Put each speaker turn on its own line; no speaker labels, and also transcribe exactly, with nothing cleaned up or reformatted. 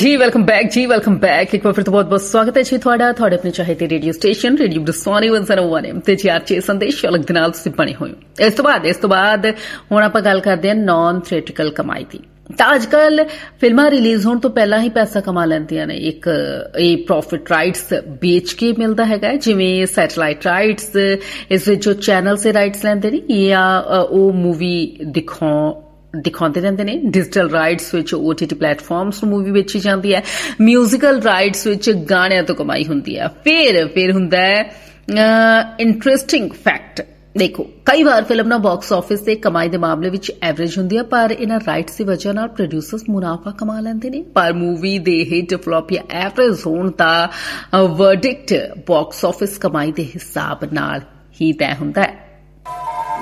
जी welcome back जी welcome back एक बार फिर तो बहुत बहुत स्वागत है जी ਤੁਹਾਡਾ ਤੁਹਾਡੇ ਆਪਣੇ ਚਾਹਤੇ ਰੇਡੀਓ ਸਟੇਸ਼ਨ ਰੇਡੀਓ ਦਸਵਾਨੀ ਇੱਕ ਸੌ ਇੱਕ ਤੇ ਜੀ ਆਰਚੇ ਸੰਦੇਸ਼ ਅਲੱਗ ਦੇ ਨਾਲ ਤੁਸੀਂ ਬਣੇ ਹੋਏ ਹੋ। ਇਸ ਤੋਂ ਬਾਅਦ ਇਸ ਤੋਂ ਬਾਅਦ ਹੁਣ ਆਪਾਂ ਗੱਲ ਕਰਦੇ ਹਾਂ ਨਾਨ ਥੀਏਟ੍ਰਿਕਲ ਕਮਾਈ ਦੀ। ਤਾਂ ਅੱਜ ਕੱਲ ਫਿਲਮਾਂ ਰਿਲੀਜ਼ ਹੋਣ ਤੋਂ ਪਹਿਲਾਂ ਹੀ ਪੈਸਾ ਕਮਾ ਲੈਂਦੀਆਂ ਨੇ। ਇੱਕ ਇਹ ਪ੍ਰੋਫਿਟ ਰਾਈਟਸ ਵੇਚ ਕੇ ਮਿਲਦਾ ਹੈਗਾ, ਜਿਵੇਂ ਸੈਟੇਲਾਈਟ ਰਾਈਟਸ, ਇਸ ਵਿੱਚ ਜੋ ਚੈਨਲ ਸੇ ਰਾਈਟਸ ਲੈਂਦੇ ਨੇ ਜਾਂ ਉਹ ਮੂਵੀ ਦਿਖਾਉਣ ਦਿਖਾਉਂਦੇ ਰਹਿੰਦੇ ਨੇ। ਡਿਜੀਟਲ ਰਾਈਟਸ ਵਿੱਚ ਓਟੀਟੀ ਪਲੇਟਫਾਰਮਸ ਨੂੰ ਮੂਵੀ ਵੇਚੀ ਜਾਂਦੀ ਹੈ। ਮਿਊਜ਼ੀਕਲ ਰਾਈਟਸ ਵਿੱਚ ਗਾਣਿਆਂ ਤੋਂ ਕਮਾਈ ਹੁੰਦੀ ਹੈ। ਫਿਰ ਫਿਰ ਹੁੰਦਾ ਹੈ ਇੰਟਰਸਟਿੰਗ ਫੈਕਟ। ਦੇਖੋ, ਕਈ ਵਾਰ ਫਿਲਮ ਨਾ ਬਾਕਸ ਆਫਿਸ ਤੇ ਕਮਾਈ ਦੇ ਮਾਮਲੇ ਵਿੱਚ ਐਵਰੇਜ ਹੁੰਦੀ ਹੈ, ਪਰ ਇਹਨਾਂ ਰਾਈਟਸ ਦੀ ਵਜ੍ਹਾ ਨਾਲ ਪ੍ਰੋਡਿਊਸਰਸ ਮੁਨਾਫਾ ਕਮਾ ਲੈਂਦੇ ਨੇ। ਪਰ ਮੂਵੀ ਦੇ ਹਿੱਟ ਫਲॉप ਜਾਂ ਐਵਰੇਜ ਹੋਣ ਦਾ ਵਰਡਿਕਟ ਬਾਕਸ ਆਫਿਸ ਕਮਾਈ ਦੇ ਹਿਸਾਬ ਨਾਲ ਹੀ ਤੈਅ ਹੁੰਦਾ ਹੈ।